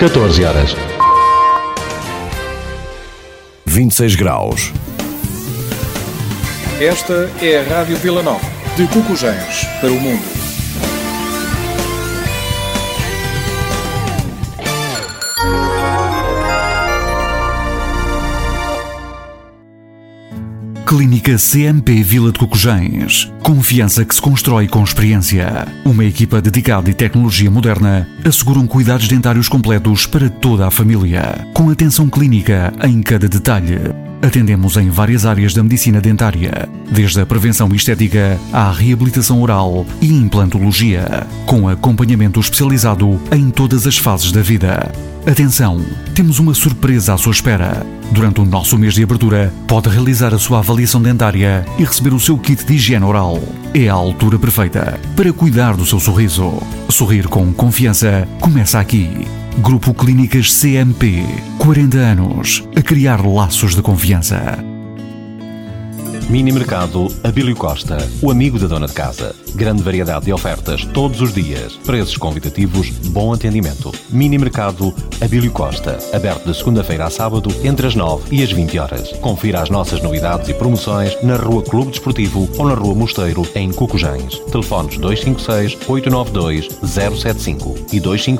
14 horas. 26 graus. Esta é a Rádio Vila Nova, de Cocujães para o mundo. Clínica CMP Vila de Cocujães. Confiança que se constrói com experiência. Uma equipa dedicada e tecnologia moderna asseguram cuidados dentários completos para toda a família, com atenção clínica em cada detalhe. Atendemos em várias áreas da medicina dentária, desde a prevenção estética à reabilitação oral e implantologia, com acompanhamento especializado em todas as fases da vida. Atenção, temos uma surpresa à sua espera. Durante o nosso mês de abertura, pode realizar a sua avaliação dentária e receber o seu kit de higiene oral. É a altura perfeita para cuidar do seu sorriso. Sorrir com confiança começa aqui. Grupo Clínicas CMP. 40 anos a criar laços de confiança. Mini Mercado Abílio Costa, o amigo da dona de casa. Grande variedade de ofertas todos os dias. Preços convidativos, bom atendimento. Mini Mercado Abílio Costa, aberto de segunda-feira a sábado, entre as 9 e as 20 horas. Confira as nossas novidades e promoções na Rua Clube Desportivo ou na Rua Mosteiro, em Cocujães. Telefones 256-892-075 e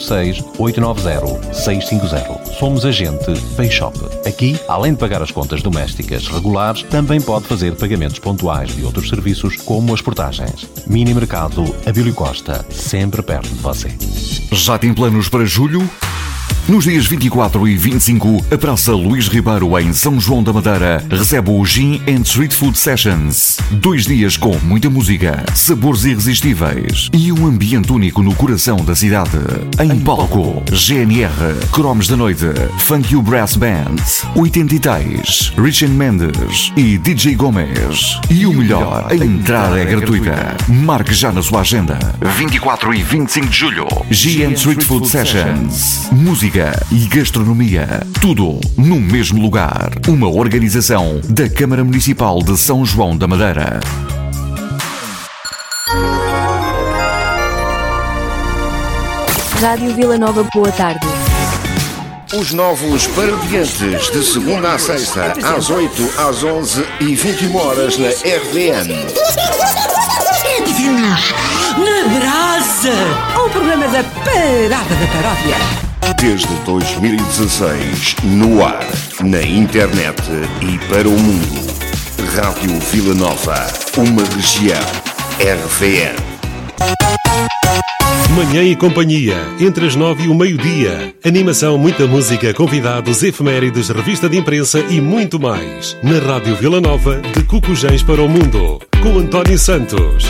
256-890-650. Somos agente Payshop. Aqui, além de pagar as contas domésticas regulares, também pode fazer pagamentos pontuais de outros serviços, como as portagens. Mini Mercado Abílio Costa, sempre perto de você. Já tem planos para julho? Nos dias 24 e 25, a Praça Luís Ribeiro, em São João da Madeira, recebe o Gin and Street Food Sessions. 2 dias com muita música, sabores irresistíveis e um ambiente único no coração da cidade. Em palco, GNR, Cromos da Noite, Funk You Brass Band, 80 Rich Mendes e DJ Gomes. E o melhor, a entrada é gratuita. Marque já na sua agenda. 24 e 25 de julho, Gin and Street Food Sessions. Música e gastronomia, tudo no mesmo lugar. Uma organização da Câmara Municipal de São João da Madeira. Rádio Vila Nova, boa tarde. Os novos Parodiantes, de segunda à sexta, às 8, às 11 e 21 horas na RDN. Na Brasa, o programa da Parada da Paródia. Desde 2016, no ar, na internet e para o mundo. Rádio Vila Nova, uma região. RVN. Manhã e companhia, entre as 9 e o meio-dia. Animação, muita música, convidados, efemérides, revista de imprensa e muito mais. Na Rádio Vila Nova, de Cocujães para o mundo. Com António Santos.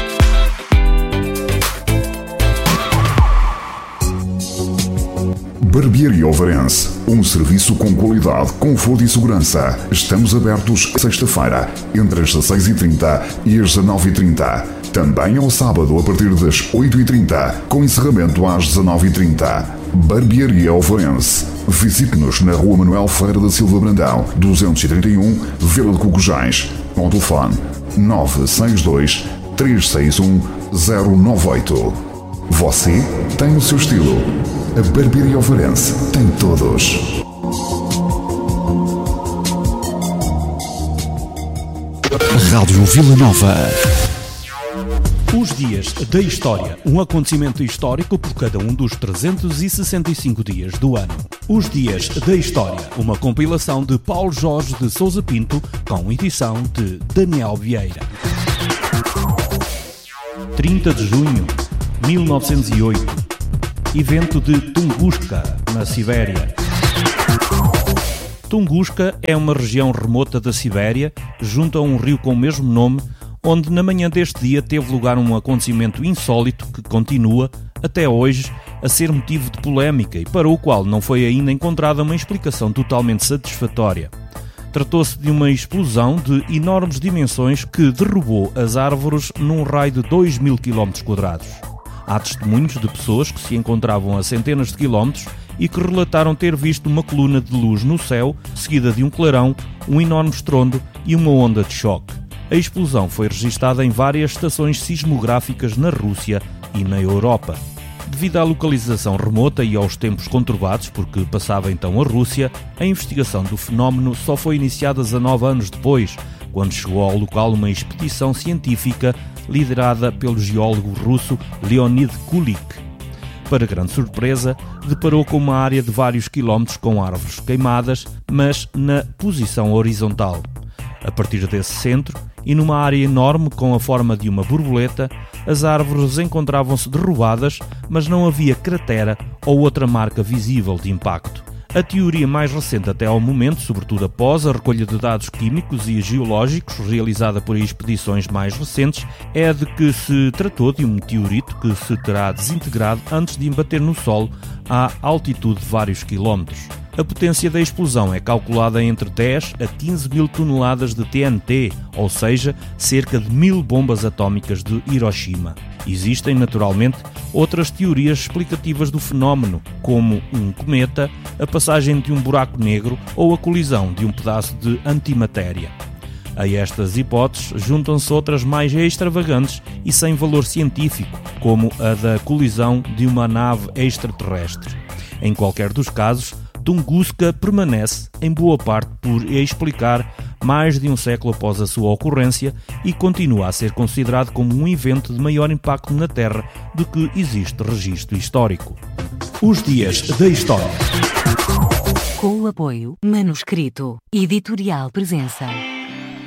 Barbearia Ovarense, um serviço com qualidade, conforto e segurança. Estamos abertos sexta-feira, entre as 16h30 e as 19h30. Também ao sábado, a partir das 8h30, com encerramento às 19h30. Barbearia Ovarense. Visite-nos na Rua Manuel Ferreira da Silva Brandão, 231, Vila de Cocujães. Com telefone 962 361 098. Você tem o seu estilo. A Barbearia Ovarense tem todos. Rádio Vila Nova. Os dias da história, um acontecimento histórico por cada um dos 365 dias do ano. Os dias da história, uma compilação de Paulo Jorge de Sousa Pinto, com edição de Daniel Vieira. 30 de junho, 1908. Evento de Tunguska, na Sibéria. Tunguska é uma região remota da Sibéria, junto a um rio com o mesmo nome, onde na manhã deste dia teve lugar um acontecimento insólito que continua, até hoje, a ser motivo de polémica e para o qual não foi ainda encontrada uma explicação totalmente satisfatória. Tratou-se de uma explosão de enormes dimensões que derrubou as árvores num raio de 2.000 km². Há testemunhos de pessoas que se encontravam a centenas de quilómetros e que relataram ter visto uma coluna de luz no céu, seguida de um clarão, um enorme estrondo e uma onda de choque. A explosão foi registada em várias estações sismográficas na Rússia e na Europa. Devido à localização remota e aos tempos conturbados, porque passava então a Rússia, a investigação do fenómeno só foi iniciada 19 anos depois, quando chegou ao local uma expedição científica liderada pelo geólogo russo Leonid Kulik. Para grande surpresa, deparou com uma área de vários quilómetros com árvores queimadas, mas na posição horizontal. A partir desse centro, e numa área enorme com a forma de uma borboleta, as árvores encontravam-se derrubadas, mas não havia cratera ou outra marca visível de impacto. A teoria mais recente até ao momento, sobretudo após a recolha de dados químicos e geológicos realizada por expedições mais recentes, é a de que se tratou de um meteorito que se terá desintegrado antes de embater no solo à altitude de vários quilómetros. A potência da explosão é calculada entre 10 a 15 mil toneladas de TNT, ou seja, cerca de 1000 bombas atómicas de Hiroshima. Existem, naturalmente, outras teorias explicativas do fenómeno, como um cometa, a passagem de um buraco negro ou a colisão de um pedaço de antimatéria. A estas hipóteses juntam-se outras mais extravagantes e sem valor científico, como a da colisão de uma nave extraterrestre. Em qualquer dos casos, Tunguska permanece, em boa parte, por explicar mais de um século após a sua ocorrência e continua a ser considerado como um evento de maior impacto na Terra do que existe registro histórico. Os Dias da História. Com o apoio Manuscrito Editorial Presença.